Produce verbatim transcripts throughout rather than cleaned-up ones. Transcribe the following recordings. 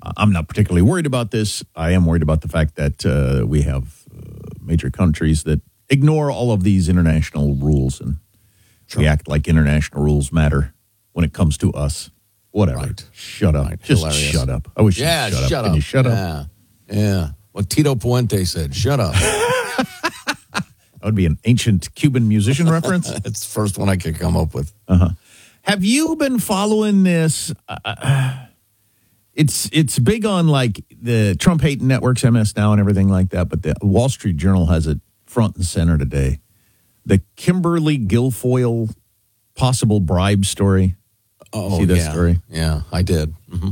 I'm not particularly worried about this. I am worried about the fact that uh, we have uh, major countries that ignore all of these international rules and sure. we act like international rules matter when it comes to us. Whatever. Right. Shut up. Right. Just Hilarious. shut up. I wish yeah, you'd shut, shut up. up. Can you shut yeah. up? Yeah. What Tito Puente said, shut up. That would be an ancient Cuban musician reference. It's the first one I could come up with. Uh-huh. Have you been following this? Uh, it's it's big on like the Trump hating networks, M S Now and everything like that, but the Wall Street Journal has it front and center today. The Kimberly Guilfoyle possible bribe story. Oh, See that yeah. story? Yeah, I did. Mm-hmm.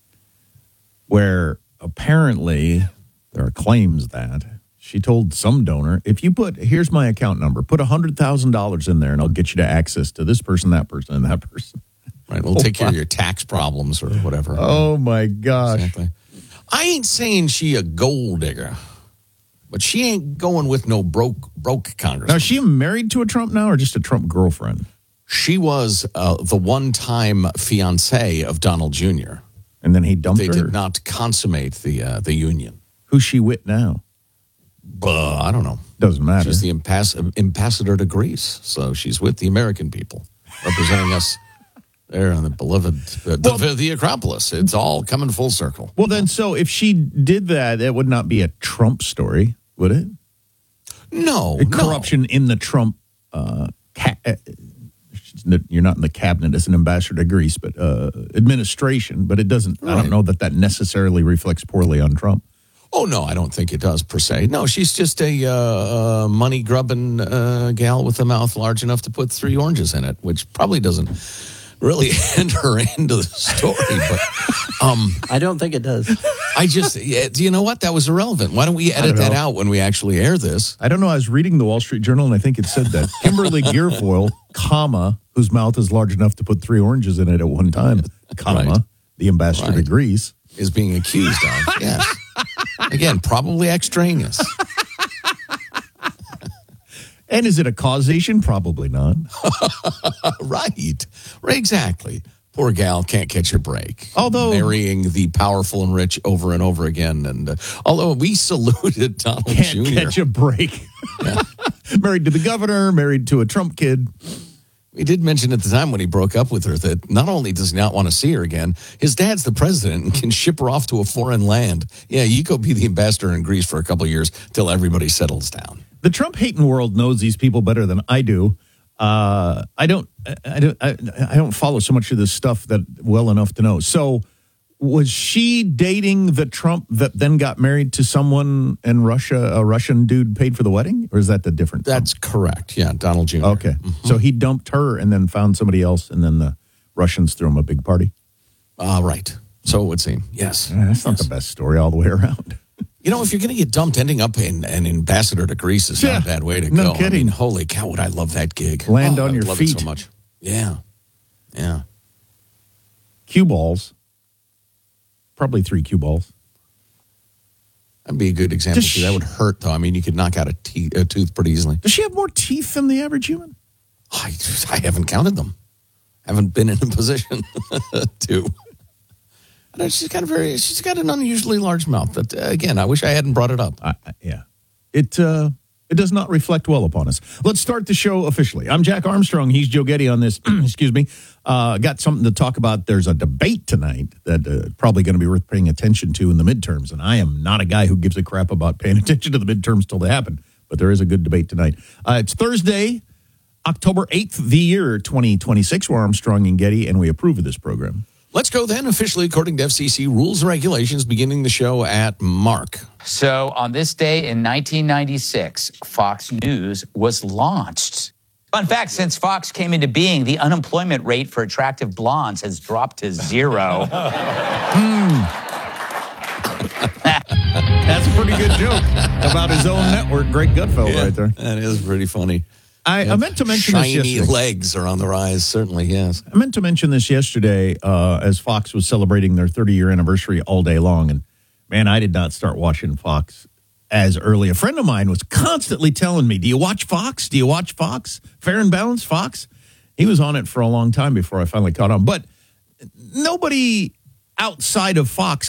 Where apparently there are claims that she told some donor, if you put, here's my account number, put one hundred thousand dollars in there and I'll get you to access to this person, that person, and that person. Right, we'll oh, take care of your tax problems or whatever. Oh, my gosh. Exactly. I ain't saying she a gold digger, but she ain't going with no broke broke congressman. Now, is she married to a Trump now or just a Trump girlfriend? She was uh, the one-time fiancé of Donald Junior And then he dumped they her? They did not consummate the uh, the union. Who's she with now? Uh, I don't know. Doesn't matter. She's the ambass- ambassador to Greece, so she's with the American people, representing us there on the beloved, uh, well, the, the Acropolis. It's all coming full circle. Well, then, so if she did that, it would not be a Trump story, would it? No. Corruption no. in the Trump uh, ca- you're not in the cabinet as an ambassador to Greece, but uh, administration. But it doesn't, right. I don't know that that necessarily reflects poorly on Trump. Oh, no, I don't think it does per se. No, she's just a uh, money-grubbing uh, gal with a mouth large enough to put three oranges in it, which probably doesn't really enter into the story. But um, I don't think it does. I just, yeah, you know what? That was irrelevant. Why don't we edit don't that out when we actually air this? I don't know. I was reading the Wall Street Journal, and I think it said that Kimberly Guilfoyle, comma, whose mouth is large enough to put three oranges in it at one time, comma, right. the ambassador right. to Greece. Is being accused of, yes. Again, probably extraneous. And is it a causation? Probably not. Right. Right. Exactly. Poor gal can't catch a break. Although marrying the powerful and rich over and over again. And uh, although we saluted Donald can't Junior catch a break. Yeah. Married to the governor, married to a Trump kid. We did mention at the time when he broke up with her that not only does he not want to see her again, his dad's the president and can ship her off to a foreign land. Yeah, you go be the ambassador in Greece for a couple of years till everybody settles down. The Trump hating world knows these people better than I do. Uh, I don't. I don't. I, I don't follow so much of this stuff that well enough to know. So, was she dating the Trump that then got married to someone in Russia? A Russian dude paid for the wedding, or is that the different? That's Trump? correct. Yeah, Donald Junior Okay, mm-hmm. So he dumped her and then found somebody else, and then the Russians threw him a big party. Uh, right. So it would seem. Yes. Yeah, that's not yes. the best story all the way around. You know, if you're going to get dumped, ending up in an ambassador to Greece is yeah, not a bad way to no go. Kidding. I mean, holy cow, would I love that gig. Land oh, on I your love feet. It so much. Yeah. Yeah. Cue balls. Probably three cue balls. That'd be a good example. She, that would hurt, though. I mean, you could knock out a, te- a tooth pretty easily. Does she have more teeth than the average human? I, I haven't counted them. Haven't been in a position to. She's got a very. She's got an unusually large mouth. But uh, again, I wish I hadn't brought it up. Uh, yeah, it uh, it does not reflect well upon us. Let's start the show officially. I'm Jack Armstrong. He's Joe Getty on this. Excuse me. Uh, got something to talk about. There's a debate tonight that uh, probably going to be worth paying attention to in the midterms. And I am not a guy who gives a crap about paying attention to the midterms till they happen. But there is a good debate tonight. Uh, it's Thursday, October eighth, the year twenty twenty-six. We're Armstrong and Getty, and we approve of this program. Let's go then, officially according to F C C rules and regulations, beginning the show at Mark. So on this day in nineteen ninety-six, Fox News was launched. Fun fact, since Fox came into being, the unemployment rate for attractive blondes has dropped to zero. mm. That's a pretty good joke about his own network. Greg Gutfeld yeah, right there. That is pretty funny. I, I meant to mention Shiny this yesterday. legs are on the rise, certainly, yes. I meant to mention this yesterday uh, as Fox was celebrating their thirty-year anniversary all day long. And, man, I did not start watching Fox as early. A friend of mine was constantly telling me, do you watch Fox? Do you watch Fox? Fair and Balanced Fox? He was on it for a long time before I finally caught on. But nobody outside of Fox